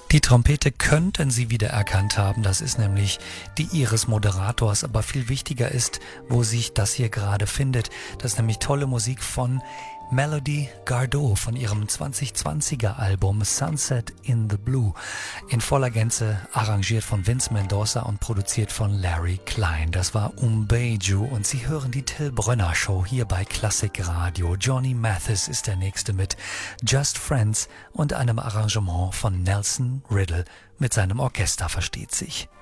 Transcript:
Die Trompete könnten Sie wiedererkannt haben, das ist nämlich die Ihres Moderators, aber viel wichtiger ist, wo sich das hier gerade findet. Das ist nämlich tolle Musik von Melody Gardot von ihrem 2020er Album Sunset in the Blue. In voller Gänze arrangiert von Vince Mendoza und produziert von Larry Klein. Das war Umbeju und Sie hören die Till Brönner Show hier bei Klassik Radio. Johnny Mathis ist der nächste mit Just Friends und einem Arrangement von Nelson Riddle mit seinem Orchester, versteht sich.